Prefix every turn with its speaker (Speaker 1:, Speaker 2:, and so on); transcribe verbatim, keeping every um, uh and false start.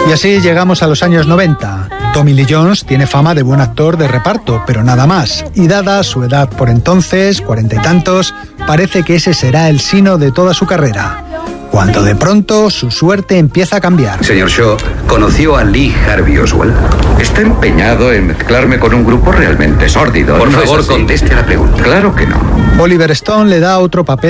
Speaker 1: Y así llegamos a los años noventa. Tommy Lee Jones tiene fama de buen actor de reparto, pero nada más. Y dada su edad por entonces, cuarenta y tantos, parece que ese será el sino de toda su carrera. Cuando de pronto su suerte empieza a cambiar.
Speaker 2: Señor Shaw, ¿conoció a Lee Harvey Oswald?
Speaker 3: Está empeñado en mezclarme con un grupo realmente sórdido.
Speaker 2: Por
Speaker 3: ¿No
Speaker 2: favor,
Speaker 3: es así?
Speaker 2: conteste a la pregunta.
Speaker 3: Claro que no.
Speaker 1: Oliver Stone le da otro papel